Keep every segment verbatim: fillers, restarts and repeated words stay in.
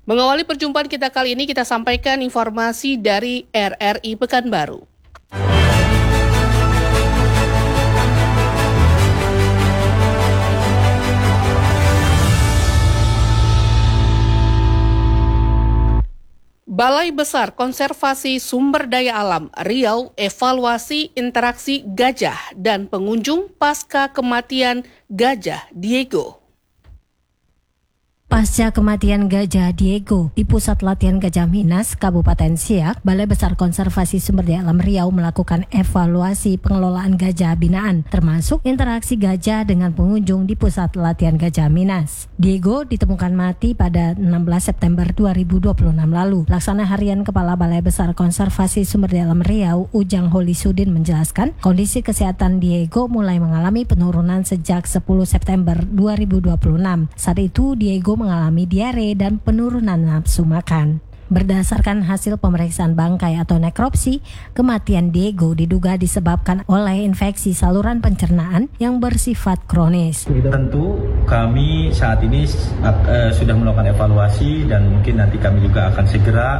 Mengawali perjumpaan kita kali ini, kita sampaikan informasi dari R R I Pekanbaru. Balai Besar Konservasi Sumber Daya Alam Riau evaluasi interaksi gajah dan pengunjung pasca kematian gajah Diego. Pasca kematian gajah Diego di Pusat Latihan Gajah Minas, Kabupaten Siak, Balai Besar Konservasi Sumber Daya Alam Riau melakukan evaluasi pengelolaan gajah binaan, termasuk interaksi gajah dengan pengunjung di Pusat Latihan Gajah Minas. Diego ditemukan mati pada enam belas September dua ribu dua puluh enam lalu. Laksana Harian Kepala Balai Besar Konservasi Sumber Daya Alam Riau, Ujang Holisudin menjelaskan, kondisi kesehatan Diego mulai mengalami penurunan sejak sepuluh September dua ribu dua puluh enam. Saat itu Diego mengalami diare dan penurunan nafsu makan. Berdasarkan hasil pemeriksaan bangkai atau nekropsi, kematian Diego diduga disebabkan oleh infeksi saluran pencernaan yang bersifat kronis. Tentu kami saat ini uh, sudah melakukan evaluasi dan mungkin nanti kami juga akan segera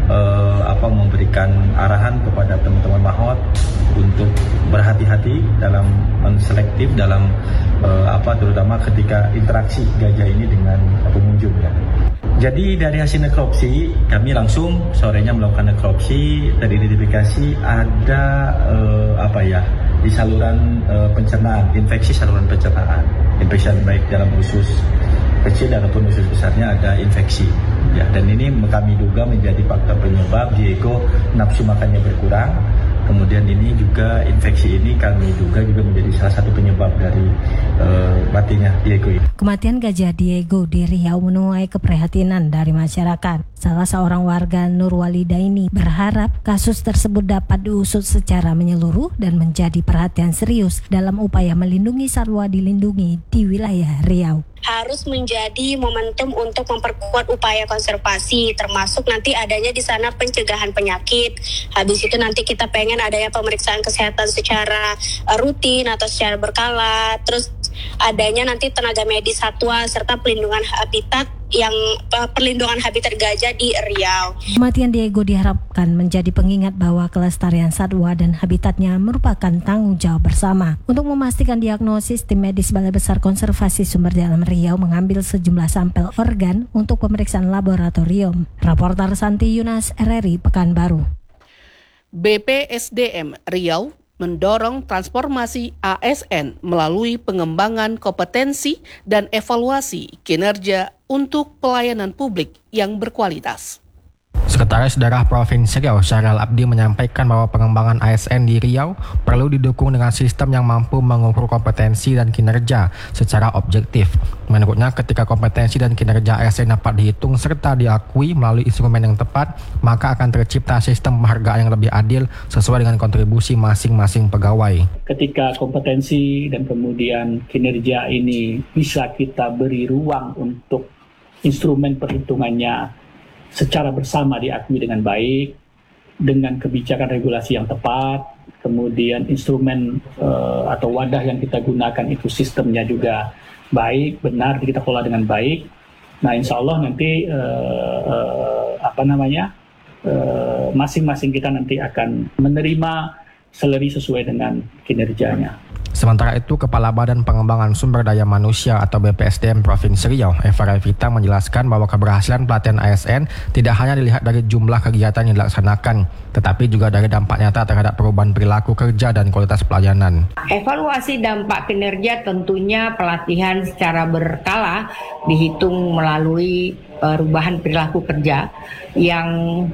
uh, apa memberikan arahan kepada teman-teman mahot untuk berhati-hati dalam selektif dalam uh, apa terutama ketika interaksi gajah ini dengan pengunjung ya. Jadi dari hasil nekropsi kami langsung sorenya melakukan nekropsi, teridentifikasi ada uh, apa ya di saluran uh, pencernaan, infeksi saluran pencernaan, infeksi baik dalam usus kecil ataupun usus besarnya ada infeksi. Ya, dan ini kami duga menjadi faktor penyebab Diego nafsu makannya berkurang. Kemudian ini juga infeksi ini kami duga juga menjadi salah satu penyebab dari uh, matinya Diego ini. Kematian gajah Diego di Riau menuai keprihatinan dari masyarakat. Salah seorang warga Nurwalida ini berharap kasus tersebut dapat diusut secara menyeluruh dan menjadi perhatian serius dalam upaya melindungi satwa dilindungi di wilayah Riau. Harus menjadi momentum untuk memperkuat upaya konservasi, termasuk nanti adanya di sana pencegahan penyakit. Habis itu nanti kita pengen adanya pemeriksaan kesehatan secara rutin atau secara berkala, terus adanya nanti tenaga medis satwa serta pelindungan habitat yang perlindungan habitat gajah di Riau. Kematian Diego diharapkan menjadi pengingat bahwa kelestarian satwa dan habitatnya merupakan tanggung jawab bersama. Untuk memastikan diagnosis, tim medis Balai Besar Konservasi Sumber Daya Alam Riau mengambil sejumlah sampel organ untuk pemeriksaan laboratorium. Raporter Santi Yunas, R R I Pekanbaru. B P S D M Riau mendorong transformasi A S N melalui pengembangan kompetensi dan evaluasi kinerja untuk pelayanan publik yang berkualitas. Sekretaris Daerah Provinsi Riau Syahril Abdi menyampaikan bahwa pengembangan A S N di Riau perlu didukung dengan sistem yang mampu mengukur kompetensi dan kinerja secara objektif. Menurutnya, ketika kompetensi dan kinerja A S N dapat dihitung serta diakui melalui instrumen yang tepat, maka akan tercipta sistem penghargaan yang lebih adil sesuai dengan kontribusi masing-masing pegawai. Ketika kompetensi dan kemudian kinerja ini bisa kita beri ruang untuk instrumen perhitungannya secara bersama diakui dengan baik, dengan kebijakan regulasi yang tepat, kemudian instrumen uh, atau wadah yang kita gunakan itu sistemnya juga baik, benar, kita kelola dengan baik. Nah, insya Allah nanti uh, uh, apa namanya uh, masing-masing kita nanti akan menerima salary sesuai dengan kinerjanya. Sementara itu, Kepala Badan Pengembangan Sumber Daya Manusia atau B P S D M Provinsi Riau, Eva Revita, menjelaskan bahwa keberhasilan pelatihan A S N tidak hanya dilihat dari jumlah kegiatan yang dilaksanakan, tetapi juga dari dampak nyata terhadap perubahan perilaku kerja dan kualitas pelayanan. Evaluasi dampak kinerja tentunya pelatihan secara berkala dihitung melalui perubahan perilaku kerja yang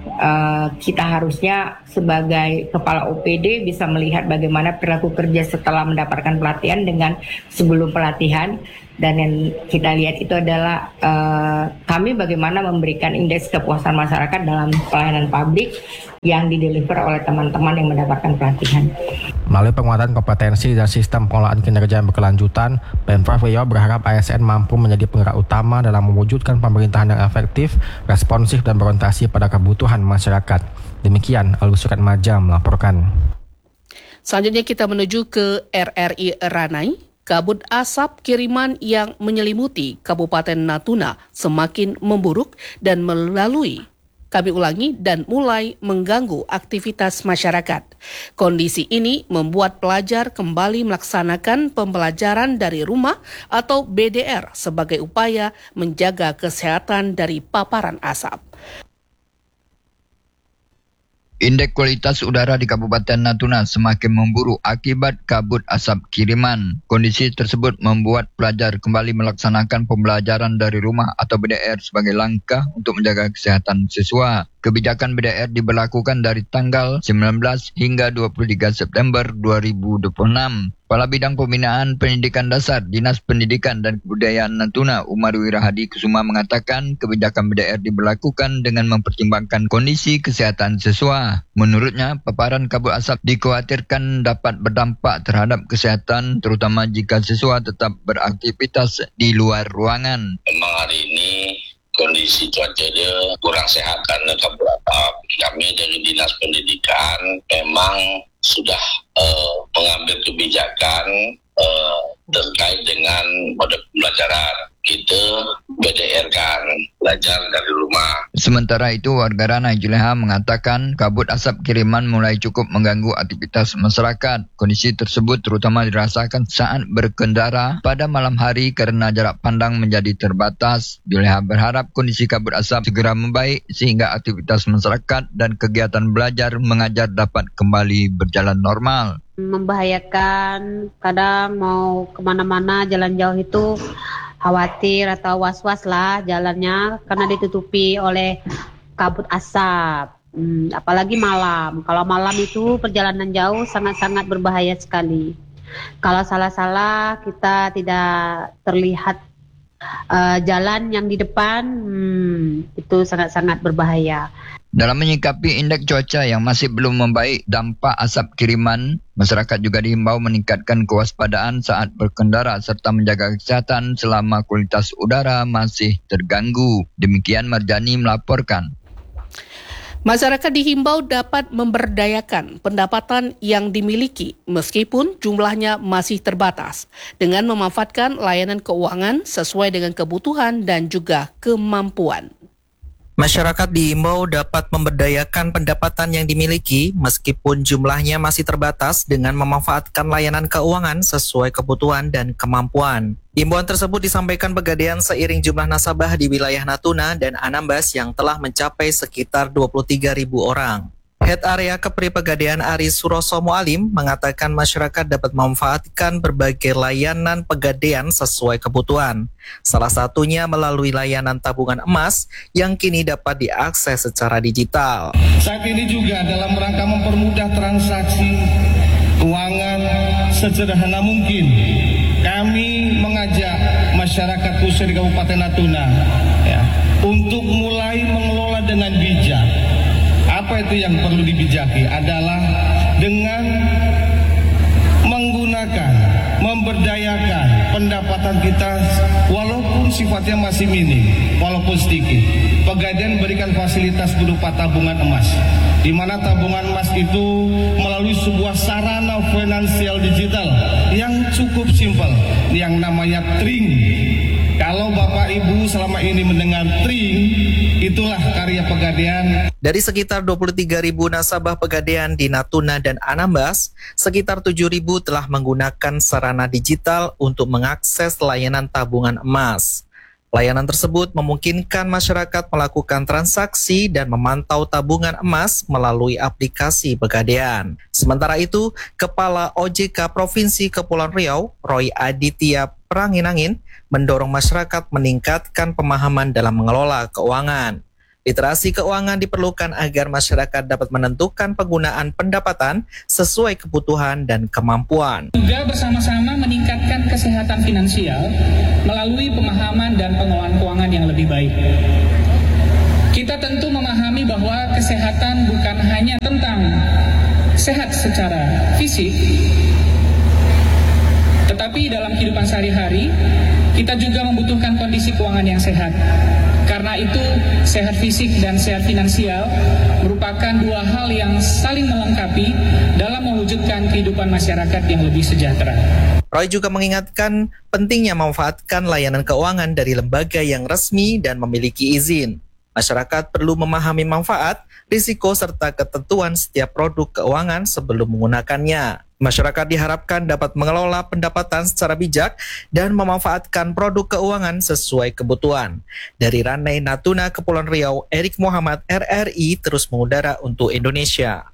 uh, kita harusnya sebagai kepala O P D bisa melihat bagaimana perilaku kerja setelah mendapatkan pelatihan dengan sebelum pelatihan. Dan yang kita lihat itu adalah uh, kami bagaimana memberikan indeks kepuasan masyarakat dalam pelayanan publik yang dideliver oleh teman-teman yang mendapatkan pelatihan. Melalui penguatan kompetensi dan sistem pengelolaan kinerja yang berkelanjutan, Pemprov Riau berharap A S N mampu menjadi penggerak utama dalam mewujudkan pemerintahan yang efektif, responsif, dan berorientasi pada kebutuhan masyarakat. Demikian, Alwi Suratmaja melaporkan. Selanjutnya kita menuju ke R R I Ranai. kabut asap kiriman yang menyelimuti Kabupaten Natuna semakin memburuk dan melalui Kami ulangi, dan mulai mengganggu aktivitas masyarakat. Kondisi ini membuat pelajar kembali melaksanakan pembelajaran dari rumah atau B D R sebagai upaya menjaga kesehatan dari paparan asap. Indeks kualitas udara di Kabupaten Natuna semakin memburuk akibat kabut asap kiriman. Kondisi tersebut membuat pelajar kembali melaksanakan pembelajaran dari rumah atau B D R sebagai langkah untuk menjaga kesehatan siswa. Kebijakan B D R diberlakukan dari tanggal sembilan belas hingga dua puluh tiga September dua ribu dua puluh enam. Kepala Bidang Pembinaan Pendidikan Dasar Dinas Pendidikan dan Kebudayaan Natuna Umar Wirahadi Kusuma mengatakan kebijakan B D R diberlakukan dengan mempertimbangkan kondisi kesehatan siswa. Menurutnya, paparan kabut asap dikhawatirkan dapat berdampak terhadap kesehatan terutama jika siswa tetap beraktivitas di luar ruangan. Memang hari ini kondisi cuaca dia kurang sehat karena kabut asap. Kami dari Dinas Pendidikan memang sudah uh, mengambil kebijakan uh, terkait dengan mode pembelajaran. Kita B D R kan, belajar dari rumah. Sementara itu, warga Ranai Juleha mengatakan kabut asap kiriman mulai cukup mengganggu aktivitas masyarakat. Kondisi tersebut terutama dirasakan saat berkendara pada malam hari karena jarak pandang menjadi terbatas. Juleha berharap kondisi kabut asap segera membaik sehingga aktivitas masyarakat dan kegiatan belajar mengajar dapat kembali berjalan normal. Membahayakan, kadang mau kemana-mana jalan jauh itu khawatir atau was-was lah jalannya karena ditutupi oleh kabut asap. Hmm, apalagi malam. Kalau malam itu perjalanan jauh sangat-sangat berbahaya sekali. Kalau salah-salah kita tidak terlihat uh, jalan yang di depan, hmm, itu sangat-sangat berbahaya. Dalam menyikapi indeks cuaca yang masih belum membaik dampak asap kiriman, masyarakat juga dihimbau meningkatkan kewaspadaan saat berkendara serta menjaga kesehatan selama kualitas udara masih terganggu. Demikian Marjani melaporkan. Masyarakat dihimbau dapat memberdayakan pendapatan yang dimiliki meskipun jumlahnya masih terbatas dengan memanfaatkan layanan keuangan sesuai dengan kebutuhan dan juga kemampuan. Masyarakat diimbau dapat memberdayakan pendapatan yang dimiliki meskipun jumlahnya masih terbatas dengan memanfaatkan layanan keuangan sesuai kebutuhan dan kemampuan. Himbauan tersebut disampaikan Pegadaian seiring jumlah nasabah di wilayah Natuna dan Anambas yang telah mencapai sekitar dua puluh tiga ribu orang. Head Area Kepri Pegadaian Aris Suroso Mualim mengatakan masyarakat dapat memanfaatkan berbagai layanan pegadaian sesuai kebutuhan. Salah satunya melalui layanan tabungan emas yang kini dapat diakses secara digital. Saat ini juga dalam rangka mempermudah transaksi keuangan sesederhana mungkin, kami mengajak masyarakat khususnya di Kabupaten Natuna ya, untuk mulai mengelola dengan bijak. Apa itu yang perlu dibijaki adalah dengan menggunakan, memberdayakan pendapatan kita walaupun sifatnya masih minim, walaupun sedikit. Pegadaian berikan fasilitas berupa tabungan emas, di mana tabungan emas itu melalui sebuah sarana finansial digital yang cukup simpel, yang namanya Tring. Kalau Bapak Ibu selama ini mendengar Tring, itulah karya Pegadaian. Dari sekitar dua puluh tiga ribu nasabah Pegadaian di Natuna dan Anambas, sekitar tujuh ribu telah menggunakan sarana digital untuk mengakses layanan tabungan emas. Layanan tersebut memungkinkan masyarakat melakukan transaksi dan memantau tabungan emas melalui aplikasi Pegadaian. Sementara itu, Kepala O J K Provinsi Kepulauan Riau, Roy Aditya Pranginangin, mendorong masyarakat meningkatkan pemahaman dalam mengelola keuangan. Literasi keuangan diperlukan agar masyarakat dapat menentukan penggunaan pendapatan sesuai kebutuhan dan kemampuan. Juga bersama-sama meningkatkan kesehatan finansial melalui pemahaman dan pengelolaan keuangan yang lebih baik. Kita tentu memahami bahwa kesehatan bukan hanya tentang sehat secara fisik, tetapi dalam kehidupan sehari-hari kita juga membutuhkan kondisi keuangan yang sehat. Karena itu, sehat fisik dan sehat finansial merupakan dua hal yang saling melengkapi dalam mewujudkan kehidupan masyarakat yang lebih sejahtera. Roy juga mengingatkan pentingnya memanfaatkan layanan keuangan dari lembaga yang resmi dan memiliki izin. Masyarakat perlu memahami manfaat, risiko, serta ketentuan setiap produk keuangan sebelum menggunakannya. Masyarakat diharapkan dapat mengelola pendapatan secara bijak dan memanfaatkan produk keuangan sesuai kebutuhan. Dari Ranai Natuna, Kepulauan Riau, Erik Muhammad, R R I terus mengudara untuk Indonesia.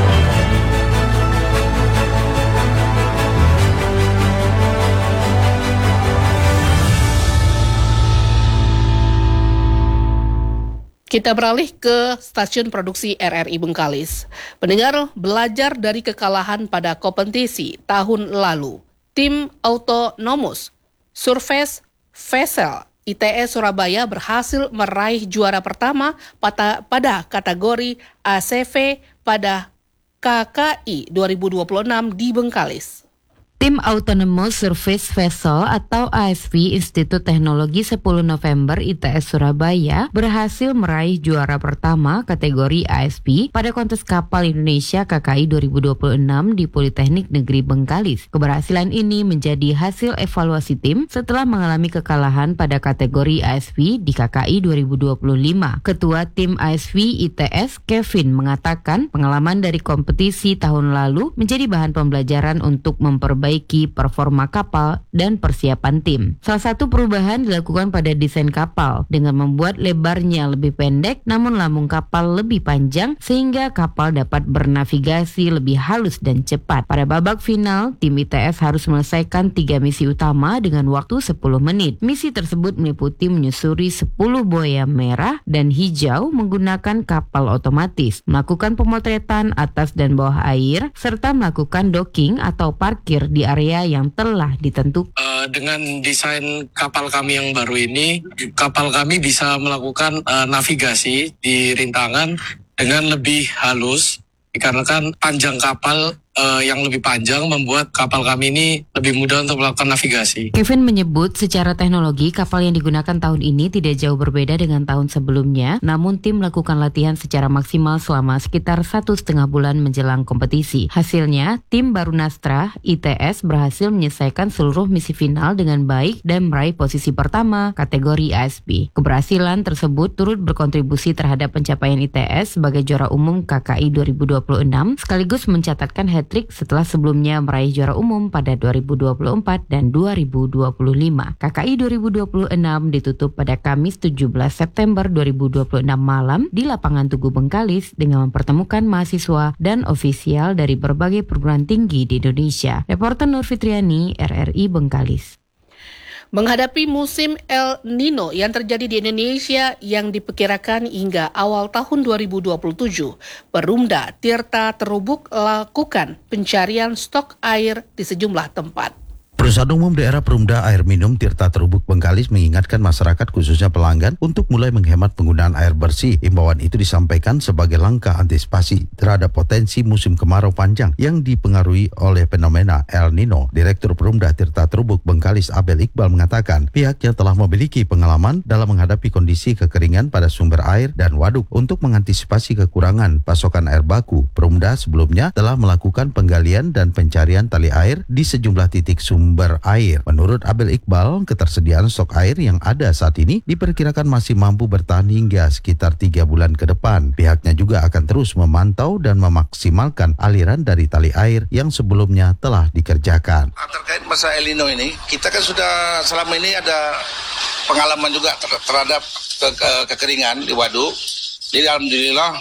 Kita beralih ke stasiun produksi R R I Bengkalis. Pendengar, belajar dari kekalahan pada kompetisi tahun lalu. Tim Autonomous Surface Vessel I T S Surabaya berhasil meraih juara pertama pada, pada kategori A C V pada K K I dua ribu dua puluh enam di Bengkalis. Tim Autonomous Surface Vessel atau A S V Institut Teknologi sepuluh November I T S Surabaya berhasil meraih juara pertama kategori A S V pada kontes kapal Indonesia K K I dua ribu dua puluh enam di Politeknik Negeri Bengkalis. Keberhasilan ini menjadi hasil evaluasi tim setelah mengalami kekalahan pada kategori A S V di K K I dua ribu dua puluh lima. Ketua tim A S V I T S Kevin mengatakan pengalaman dari kompetisi tahun lalu menjadi bahan pembelajaran untuk memperbaiki memperbaiki performa kapal dan persiapan tim. Salah satu perubahan dilakukan pada desain kapal dengan membuat lebarnya lebih pendek namun lambung kapal lebih panjang sehingga kapal dapat bernavigasi lebih halus dan cepat. Pada babak final, tim I T S harus menyelesaikan tiga misi utama dengan waktu sepuluh menit. Misi tersebut meliputi menyusuri sepuluh buaya merah dan hijau menggunakan kapal otomatis, melakukan pemotretan atas dan bawah air, serta melakukan docking atau parkir di area yang telah ditentukan. Uh, dengan desain kapal kami yang baru ini, kapal kami bisa melakukan uh, navigasi di rintangan dengan lebih halus, dikarenakan panjang kapal Uh, yang lebih panjang membuat kapal kami ini lebih mudah untuk melakukan navigasi. Kevin menyebut secara teknologi kapal yang digunakan tahun ini tidak jauh berbeda dengan tahun sebelumnya, namun tim melakukan latihan secara maksimal selama sekitar satu setengah bulan menjelang kompetisi. Hasilnya, tim Barunastra I T S berhasil menyelesaikan seluruh misi final dengan baik dan meraih posisi pertama kategori A S V. Keberhasilan tersebut turut berkontribusi terhadap pencapaian I T S sebagai juara umum K K I dua ribu dua puluh enam, sekaligus mencatatkan hat-trick setelah sebelumnya meraih juara umum pada dua ribu dua puluh empat dan dua ribu dua puluh lima. K K I dua ribu dua puluh enam ditutup pada Kamis tujuh belas September dua ribu dua puluh enam malam di lapangan Tugu Bengkalis dengan mempertemukan mahasiswa dan ofisial dari berbagai perguruan tinggi di Indonesia. Reporter Nur Fitriani, R R I Bengkalis. Menghadapi musim El Nino yang terjadi di Indonesia yang diperkirakan hingga awal tahun dua ribu dua puluh tujuh, Perumda Tirta Terubuk lakukan pencarian stok air di sejumlah tempat. Perusahaan Umum Daerah Perumda Air Minum Tirta Terubuk Bengkalis mengingatkan masyarakat khususnya pelanggan untuk mulai menghemat penggunaan air bersih. Imbauan itu disampaikan sebagai langkah antisipasi terhadap potensi musim kemarau panjang yang dipengaruhi oleh fenomena El Nino. Direktur Perumda Tirta Terubuk Bengkalis Abel Iqbal mengatakan pihaknya telah memiliki pengalaman dalam menghadapi kondisi kekeringan pada sumber air dan waduk untuk mengantisipasi kekurangan pasokan air baku. Perumda sebelumnya telah melakukan penggalian dan pencarian tali air di sejumlah titik sumber sumber air. Menurut Abel Iqbal, ketersediaan stok air yang ada saat ini diperkirakan masih mampu bertahan hingga sekitar tiga bulan ke depan. Pihaknya juga akan terus memantau dan memaksimalkan aliran dari tali air yang sebelumnya telah dikerjakan. Terkait masa El Nino ini, kita kan sudah selama ini ada pengalaman juga ter- terhadap ke- ke- kekeringan di waduk. Jadi alhamdulillah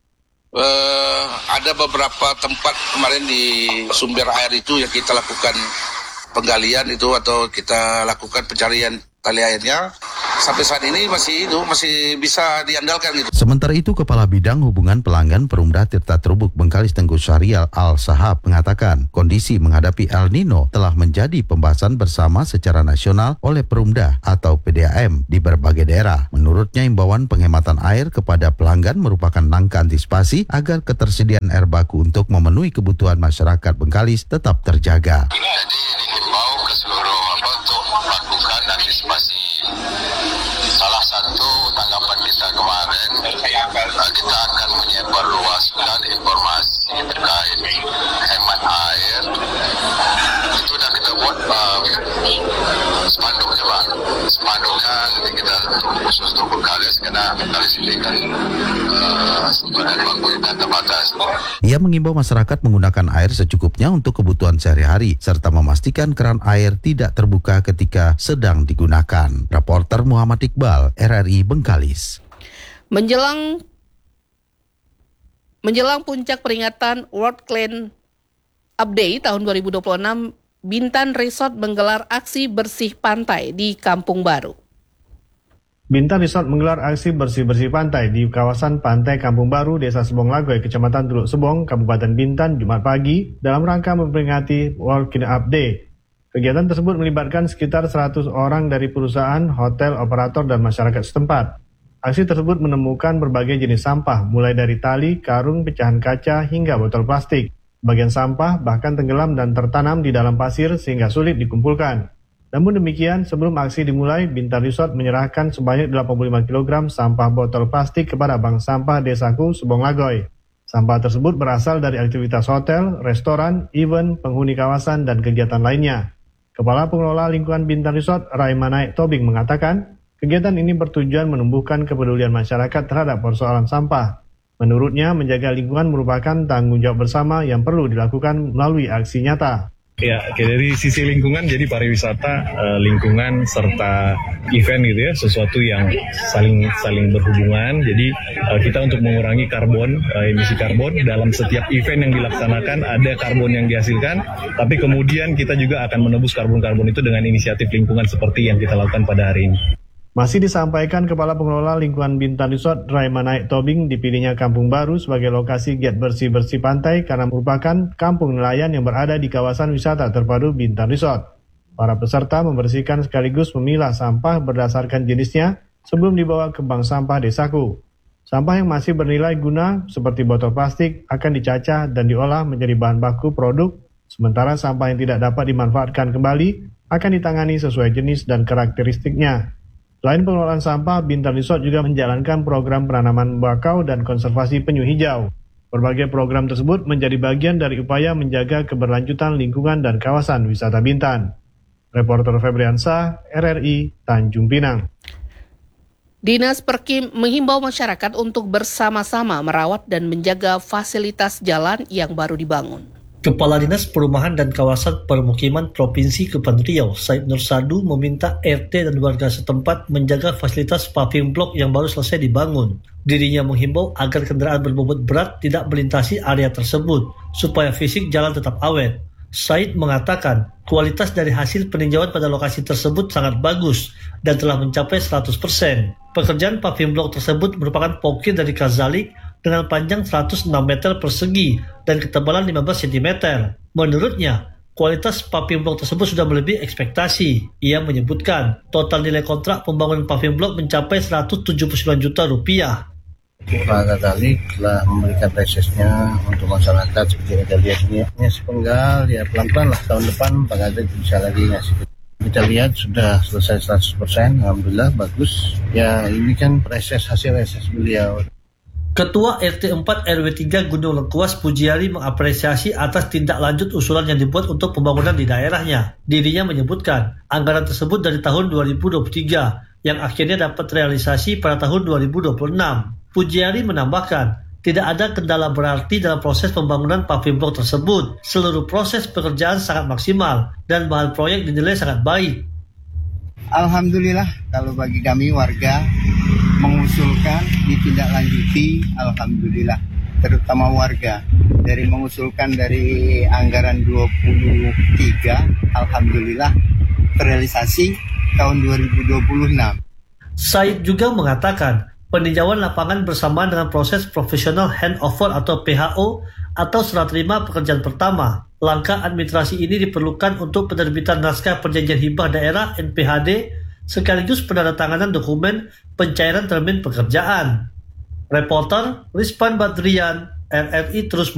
eh, ada beberapa tempat kemarin di sumber air itu yang kita lakukan penggalian itu atau kita lakukan pencarian tali airnya. Sampai saat ini masih itu masih bisa diandalkan gitu. Sementara itu, Kepala Bidang Hubungan Pelanggan Perumda Tirta Terubuk Bengkalis Tengku Syarial Al-Sahab mengatakan kondisi menghadapi El Nino telah menjadi pembahasan bersama secara nasional oleh Perumda atau P D A M di berbagai daerah. Menurutnya, imbauan penghematan air kepada pelanggan merupakan langkah antisipasi agar ketersediaan air baku untuk memenuhi kebutuhan masyarakat Bengkalis tetap terjaga. Jadi dihimbau ke seluruh apa untuk melakukan antisipasi. Salah satu tanggapan kita kemarin, kita akan menyebarluaskan informasi terkait hemat air. Itu sudah kita buat uh, spanduknya Pak. Spanduknya nanti kita khusus untuk Bengkalis karena Bengkalis ini kan uh, sumber dan bangun dan terbatas. Ia mengimbau masyarakat menggunakan air secukupnya untuk kebutuhan sehari-hari serta memastikan keran air tidak terbuka ketika sedang digunakan. Reporter Muhammad Iqbal, R R I Bengkalis. Menjelang menjelang puncak peringatan World Clean Up Day tahun dua ribu dua puluh enam, Bintan Resort menggelar aksi bersih pantai di Kampung Baru. Bintan Resort menggelar aksi bersih-bersih pantai di kawasan Pantai Kampung Baru, Desa Sebong Lagoy, Kecamatan Teluk Sebong, Kabupaten Bintan, Jumat pagi dalam rangka memperingati World Clean Up Day. Kegiatan tersebut melibatkan sekitar seratus orang dari perusahaan, hotel, operator, dan masyarakat setempat. Aksi tersebut menemukan berbagai jenis sampah, mulai dari tali, karung, pecahan kaca, hingga botol plastik. Bagian sampah bahkan tenggelam dan tertanam di dalam pasir sehingga sulit dikumpulkan. Namun demikian, sebelum aksi dimulai, Bintan Resort menyerahkan sebanyak delapan puluh lima kilogram sampah botol plastik kepada Bank Sampah Desaku Sebong Lagoy. Sampah tersebut berasal dari aktivitas hotel, restoran, event, penghuni kawasan, dan kegiatan lainnya. Kepala Pengelola Lingkungan Bintan Resort, Raimanaik Tobing, mengatakan, kegiatan ini bertujuan menumbuhkan kepedulian masyarakat terhadap persoalan sampah. Menurutnya, menjaga lingkungan merupakan tanggung jawab bersama yang perlu dilakukan melalui aksi nyata. Ya, dari sisi lingkungan, jadi pariwisata, eh, lingkungan serta event gitu ya, sesuatu yang saling saling berhubungan. Jadi eh, kita untuk mengurangi karbon, eh, emisi karbon dalam setiap event yang dilaksanakan ada karbon yang dihasilkan, tapi kemudian kita juga akan menebus karbon-karbon itu dengan inisiatif lingkungan seperti yang kita lakukan pada hari ini. Masih disampaikan Kepala Pengelola Lingkungan Bintan Resort, Raimanaik Tobing, dipilihnya Kampung Baru sebagai lokasi giat bersih-bersih pantai karena merupakan kampung nelayan yang berada di kawasan wisata terpadu Bintan Resort. Para peserta membersihkan sekaligus memilah sampah berdasarkan jenisnya sebelum dibawa ke Bank Sampah Desaku. Sampah yang masih bernilai guna seperti botol plastik akan dicacah dan diolah menjadi bahan baku produk, sementara sampah yang tidak dapat dimanfaatkan kembali akan ditangani sesuai jenis dan karakteristiknya. Selain pengelolaan sampah, Bintan Resort juga menjalankan program penanaman bakau dan konservasi penyu hijau. Berbagai program tersebut menjadi bagian dari upaya menjaga keberlanjutan lingkungan dan kawasan wisata Bintan. Reporter Febriansah, R R I, Tanjung Pinang. Dinas Perkim menghimbau masyarakat untuk bersama-sama merawat dan menjaga fasilitas jalan yang baru dibangun. Kepala Dinas Perumahan dan Kawasan Permukiman Provinsi Kepulauan Riau, Said Nursadu, meminta R T dan warga setempat menjaga fasilitas paving block yang baru selesai dibangun. Dirinya menghimbau agar kendaraan berbobot berat tidak melintasi area tersebut, supaya fisik jalan tetap awet. Said mengatakan, kualitas dari hasil peninjauan pada lokasi tersebut sangat bagus dan telah mencapai seratus persen. Pekerjaan paving block tersebut merupakan pokir dari Kazalik dengan panjang seratus enam meter persegi dan ketebalan lima belas sentimeter. Menurutnya, kualitas paving block tersebut sudah melebihi ekspektasi. Ia menyebutkan, total nilai kontrak pembangunan paving block mencapai seratus tujuh puluh sembilan juta rupiah. Pak Kazalik telah memberikan resesnya untuk masyarakat seperti yang kita lihat ini. Ini sepenggal, ya pelan-pelan lah tahun depan Pak Kazalik bisa lagi ngasih. Kita lihat sudah selesai seratus persen, Alhamdulillah bagus. Ya ini kan reses hasil reses beliau. Ketua R T empat R W tiga Gunung Lengkuas Pujiari mengapresiasi atas tindak lanjut usulan yang dibuat untuk pembangunan di daerahnya. Dirinya menyebutkan, anggaran tersebut dari tahun dua ribu dua puluh tiga yang akhirnya dapat realisasi pada tahun dua ribu dua puluh enam. Pujiari menambahkan, tidak ada kendala berarti dalam proses pembangunan paving block tersebut. Seluruh proses pekerjaan sangat maksimal dan bahan proyek dinilai sangat baik. Alhamdulillah kalau bagi kami warga mengusulkan ditindaklanjuti, alhamdulillah, terutama warga dari mengusulkan dari anggaran dua puluh tiga, alhamdulillah terrealisasi tahun dua ribu dua puluh enam. Said juga mengatakan peninjauan lapangan bersamaan dengan proses profesional handover atau P H O atau serah terima pekerjaan pertama. Langkah administrasi ini diperlukan untuk penerbitan naskah perjanjian hibah daerah N P H D sekaligus penandatanganan dokumen pencairan termin pekerjaan. Reporter Rizpan Badrian, R R I terus